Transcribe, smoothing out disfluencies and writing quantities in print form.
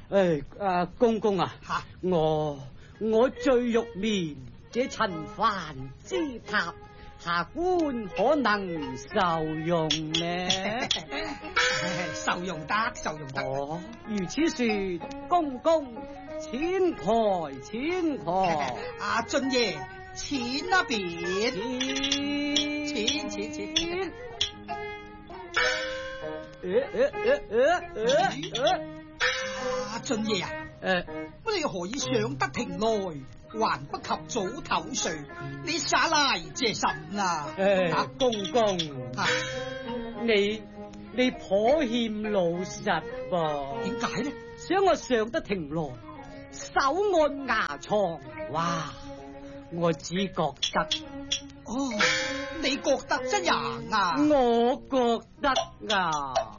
公公啊， 吓我最欲面這陳蕃之塔，下官可能受用呢？ 受用得。 哦，如此說，公公錢財錢財， 阿俊爺錢啊邊錢。阿俊爺啊，乜你何以上得庭來，還不及早唞睡？你耍賴借甚啊？ 公公，你頗欠老實噃？ 點解呢？ 想我上得庭來，手按牙床，哇！我只覺得， 你覺得真呀？ 我覺得啊。